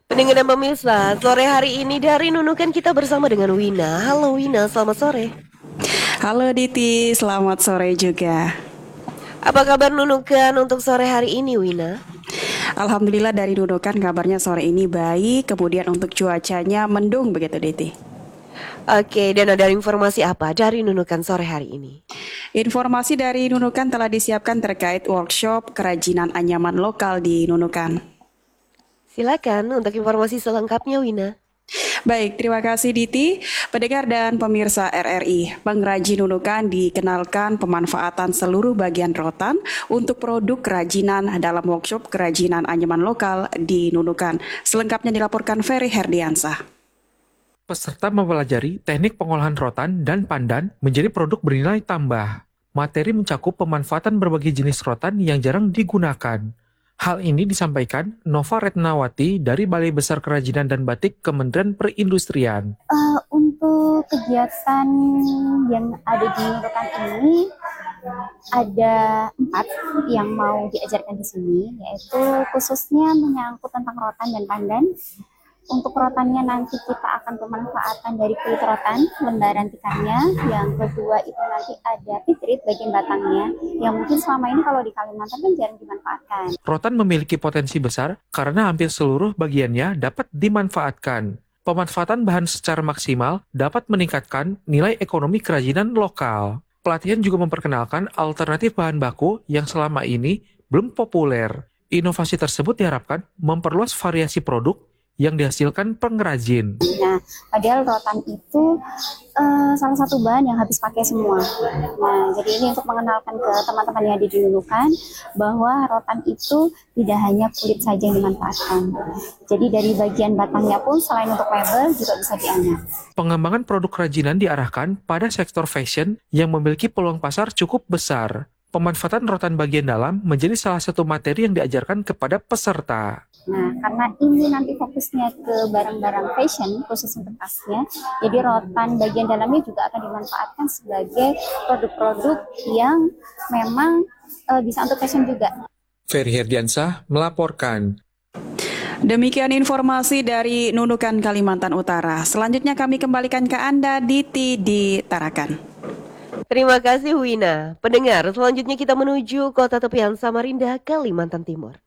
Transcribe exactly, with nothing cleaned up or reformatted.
Pendengar dan pemirsa, sore hari ini dari Nunukan kita bersama dengan Wina. Halo Wina, selamat sore. Halo Diti, selamat sore juga. Apa kabar Nunukan untuk sore hari ini Wina? Alhamdulillah dari Nunukan kabarnya sore ini baik, kemudian untuk cuacanya mendung begitu Diti. Oke, dan ada informasi apa dari Nunukan sore hari ini? Informasi dari Nunukan telah disiapkan terkait workshop kerajinan anyaman lokal di Nunukan. Silakan untuk informasi selengkapnya Wina. Baik, terima kasih Diti. Pendengar dan pemirsa R R I, pengrajin Nunukan dikenalkan pemanfaatan seluruh bagian rotan untuk produk kerajinan dalam workshop kerajinan anyaman lokal di Nunukan. Selengkapnya dilaporkan Ferry Herdiansah. Peserta mempelajari teknik pengolahan rotan dan pandan menjadi produk bernilai tambah. Materi mencakup pemanfaatan berbagai jenis rotan yang jarang digunakan. Hal ini disampaikan Nova Retnawati dari Balai Besar Kerajinan dan Batik Kementerian Perindustrian. Uh, untuk kegiatan yang ada di Nunukan ini ada empat yang mau diajarkan di sini, yaitu khususnya menyangkut tentang rotan dan pandan. Untuk rotannya nanti kita akan pemanfaatan dari kulit rotan, lembaran tikannya. Yang kedua itu nanti ada pitrit bagian batangnya, yang mungkin selama ini kalau di Kalimantan kan jarang dimanfaatkan. Rotan memiliki potensi besar karena hampir seluruh bagiannya dapat dimanfaatkan. Pemanfaatan bahan secara maksimal dapat meningkatkan nilai ekonomi kerajinan lokal. Pelatihan juga memperkenalkan alternatif bahan baku yang selama ini belum populer. Inovasi tersebut diharapkan memperluas variasi produk yang dihasilkan pengrajin. Nah, padahal rotan itu uh, salah satu bahan yang habis pakai semua. Nah, jadi ini untuk mengenalkan ke teman-teman yang ada di Nunukan bahwa rotan itu tidak hanya kulit saja yang dimanfaatkan. Jadi dari bagian batangnya pun selain untuk mebel juga bisa dianyam. Pengembangan produk kerajinan diarahkan pada sektor fashion yang memiliki peluang pasar cukup besar. Pemanfaatan rotan bagian dalam menjadi salah satu materi yang diajarkan kepada peserta. Nah, karena ini nanti fokusnya ke barang-barang fashion, khusus untuk tasnya, jadi rotan bagian dalamnya juga akan dimanfaatkan sebagai produk-produk yang memang e, bisa untuk fashion juga. Ferry Herdiansah melaporkan. Demikian informasi dari Nunukan Kalimantan Utara. Selanjutnya kami kembalikan ke Anda Diti di Tarakan. Terima kasih Wina. Pendengar, selanjutnya kita menuju kota tepian Samarinda, Kalimantan Timur.